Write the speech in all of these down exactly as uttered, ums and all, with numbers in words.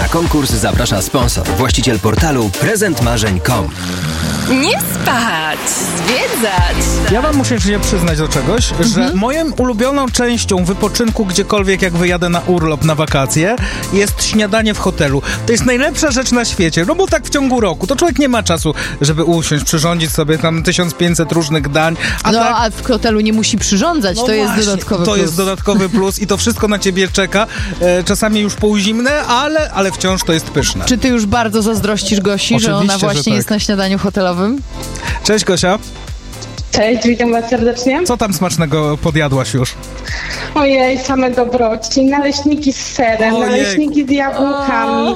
Na konkurs zaprasza sponsor, właściciel portalu prezent marzeń kropka com. Nie spać, zwiedzać. Ja wam muszę się przyznać do czegoś, mhm. że moją ulubioną częścią wypoczynku gdziekolwiek, jak wyjadę na urlop, na wakacje, jest śniadanie w hotelu. To jest najlepsza rzecz na świecie, no bo tak w ciągu roku, to człowiek nie ma czasu, żeby usiąść, przyrządzić sobie tam tysiąc pięćset różnych dań. A no, tak... a w hotelu nie musi przyrządzać, no to właśnie, jest dodatkowy to plus. To jest dodatkowy plus i to wszystko na ciebie czeka. E, czasami już półzimne, ale, ale wciąż to jest pyszne. Czy ty już bardzo zazdrościsz Gosi, Oczywiście, że ona właśnie że tak. jest na śniadaniu hotelowym? Cześć, Gosia. Cześć, witam was serdecznie. Co tam smacznego podjadłaś już? Ojej, same dobroci. Naleśniki z serem, Ojej. naleśniki z jabłkami,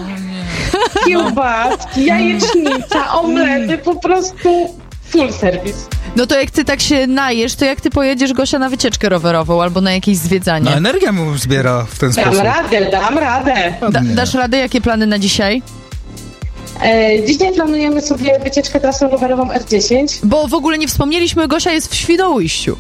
kiełbaski, jajecznica, omlety, po prostu full service. No to jak ty tak się najesz, to jak ty pojedziesz, Gosia, na wycieczkę rowerową albo na jakieś zwiedzanie? No energia mu zbiera w ten Dam sposób. radę, dam radę. Da, dasz radę? Jakie plany na dzisiaj? E, dzisiaj planujemy sobie wycieczkę trasą rowerową R dziesięć. Bo w ogóle nie wspomnieliśmy, Gosia jest w Świnoujściu.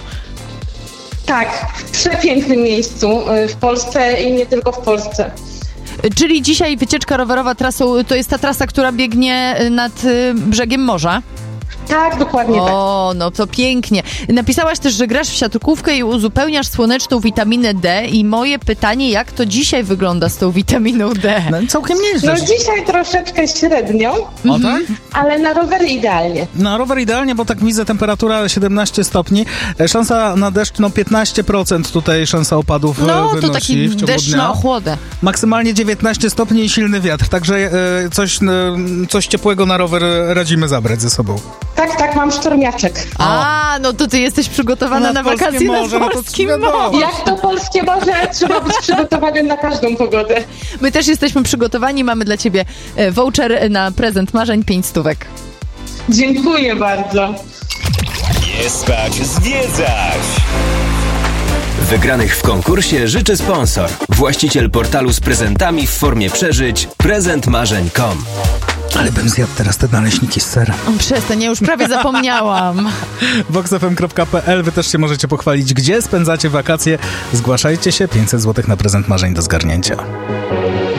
Tak, w przepięknym miejscu w Polsce i nie tylko w Polsce. Czyli dzisiaj wycieczka rowerowa trasą, to jest ta trasa, która biegnie nad y, brzegiem morza? Tak, dokładnie tak. O, no to pięknie. Napisałaś też, że grasz w siatkówkę i uzupełniasz słoneczną witaminę D i moje pytanie, jak to dzisiaj wygląda z tą witaminą D? No, całkiem nieźle. No dzisiaj troszeczkę średnio, O tak? ale na rowery idealnie. Na rower idealnie, bo tak widzę, temperatura siedemnaście stopni, e, szansa na deszcz, no piętnaście procent tutaj szansa opadów e, No, wynosi to taki w ciągu deszcz dnia. na ochłodę. Maksymalnie dziewiętnaście stopni i silny wiatr, także e, coś, e, coś ciepłego na rower radzimy zabrać ze sobą. Tak, tak, mam sztormiaczek. A, no to ty jesteś przygotowana Na na polskie wakacje morze, na no to polskim wiadomo. morzu. Jak to polskie morze, trzeba być przygotowanym na każdą pogodę. My też jesteśmy przygotowani, mamy dla ciebie e, voucher na prezent marzeń, pięć stówek. Dziękuję bardzo. Nie spać, zwiedzać! Wygranych w konkursie życzy sponsor, właściciel portalu z prezentami w formie przeżyć prezent marzeń kropka com. Ale bym zjadł teraz te naleśniki z serem. O, przestań, ja już prawie zapomniałam. vox f m kropka p l. Wy też się możecie pochwalić, gdzie spędzacie wakacje. Zgłaszajcie się, pięćset złotych na prezent marzeń do zgarnięcia.